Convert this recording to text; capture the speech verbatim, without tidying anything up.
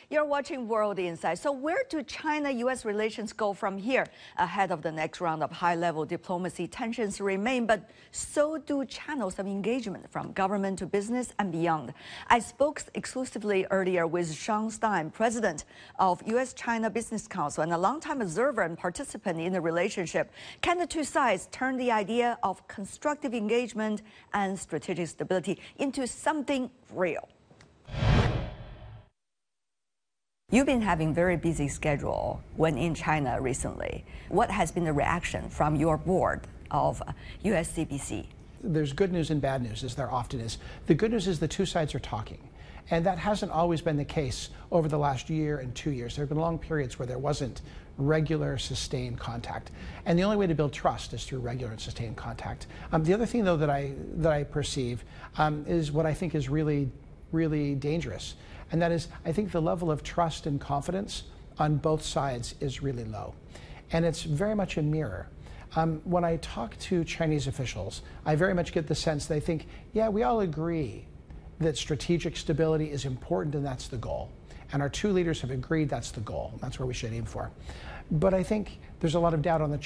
You're watching World Insight. So where do China-U S relations go from here? Ahead of the next round of high-level diplomacy, tensions remain, but so do channels of engagement from government to business and beyond. I spoke exclusively earlier with Sean Stein, president of U S China Business Council and a longtime observer and participant in the relationship. Can the two sides turn the idea of constructive engagement and strategic stability into something real? You've been having very busy schedule when in China recently. What has been the reaction from your board of U S C B C? There's good news and bad news, as there often is. The good news is the two sides are talking. And that hasn't always been the case over the last year and two years. There have been long periods where there wasn't regular, sustained contact. And the only way to build trust is through regular and sustained contact. Um, the other thing, though, that I, that I perceive um, is what I think is really, really dangerous. And that is, I think the level of trust and confidence on both sides is really low. And it's very much a mirror. Um, when I talk to Chinese officials, I very much get the sense they think, yeah, we all agree that strategic stability is important and that's the goal. And our two leaders have agreed that's the goal. That's where we should aim for. But I think there's a lot of doubt on the